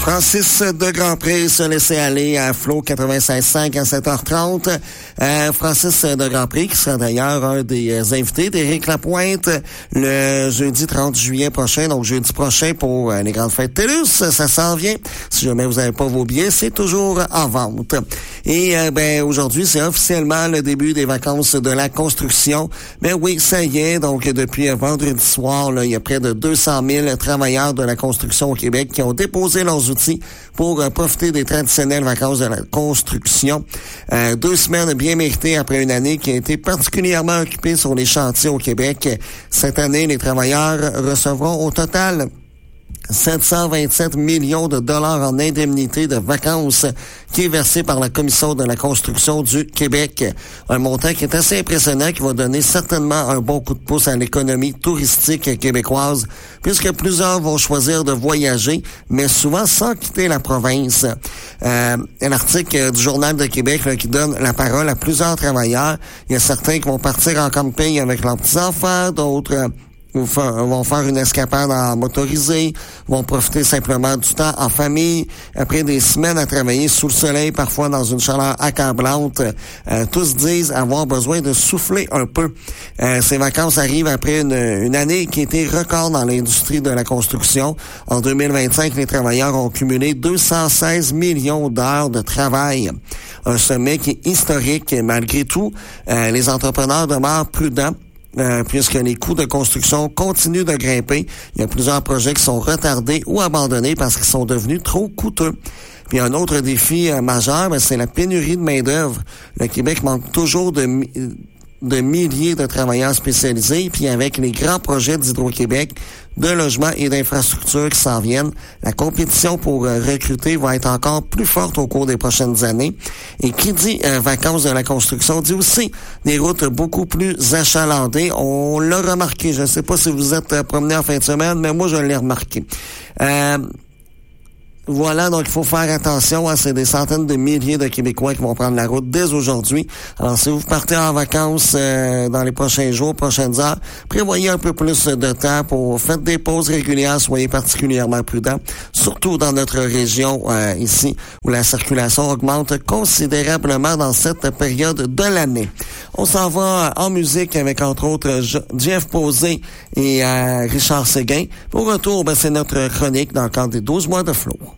Francis de Grandpré se laissait aller à Flo 96.5 à 7h30. Francis de Grandpré, qui sera d'ailleurs un des invités d'Éric Lapointe le jeudi 30 juillet prochain, donc jeudi prochain pour les grandes fêtes TELUS. Ça s'en vient. Si jamais vous n'avez pas vos billets, c'est toujours en vente. Et aujourd'hui, c'est officiellement le début des vacances de la construction. Mais oui, ça y est, donc depuis vendredi soir, là, il y a près de 200 000 travailleurs de la construction au Québec qui ont déposé leurs outils pour profiter des traditionnelles vacances de la construction. 2 semaines bien méritées après une année qui a été particulièrement occupée sur les chantiers au Québec. Cette année, les travailleurs recevront au total 727 millions de dollars en indemnité de vacances qui est versé par la Commission de la construction du Québec. Un montant qui est assez impressionnant, qui va donner certainement un bon coup de pouce à l'économie touristique québécoise, puisque plusieurs vont choisir de voyager, mais souvent sans quitter la province. Un article du Journal de Québec là, qui donne la parole à plusieurs travailleurs. Il y a certains qui vont partir en camping avec leurs petits-enfants, d'autres vont faire une escapade en motorisé, vont profiter simplement du temps en famille, après des semaines à travailler sous le soleil, parfois dans une chaleur accablante. Tous disent avoir besoin de souffler un peu. Ces vacances arrivent après une année qui a été record dans l'industrie de la construction. En 2025, les travailleurs ont cumulé 216 millions d'heures de travail. Un sommet qui est historique. Malgré tout, les entrepreneurs demeurent prudents. Puisque les coûts de construction continuent de grimper. Il y a plusieurs projets qui sont retardés ou abandonnés parce qu'ils sont devenus trop coûteux. Puis un autre défi majeur, c'est la pénurie de main-d'œuvre. Le Québec manque toujours de milliers de travailleurs spécialisés, puis avec les grands projets d'Hydro-Québec, de logement et d'infrastructures qui s'en viennent, la compétition pour recruter va être encore plus forte au cours des prochaines années. Et qui dit vacances de la construction dit aussi des routes beaucoup plus achalandées. On l'a remarqué. Je ne sais pas si vous êtes promené en fin de semaine, mais moi je l'ai remarqué. Voilà, donc il faut faire attention. C'est des centaines de milliers de Québécois qui vont prendre la route dès aujourd'hui. Alors, si vous partez en vacances dans les prochains jours, prochaines heures, prévoyez un peu plus de temps pour faire des pauses régulières. Soyez particulièrement prudents, surtout dans notre région ici, où la circulation augmente considérablement dans cette période de l'année. On s'en va en musique avec, entre autres, Jeff Posé et Richard Séguin. Pour retour, c'est notre chronique dans le cadre des 12 mois de Flo.